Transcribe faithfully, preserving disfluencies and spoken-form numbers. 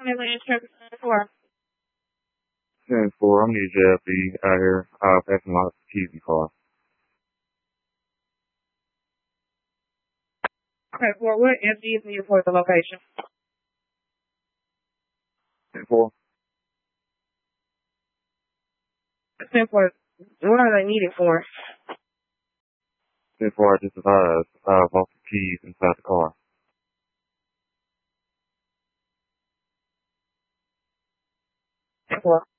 Midland Insurance for. ten four, I'm need J F B out here, uh, passing my keys in the car. Okay, for what F G is needed for the location? ten four? ten four, what are they needed for? ten four, I just advised, uh, lost the keys inside the car. ten four.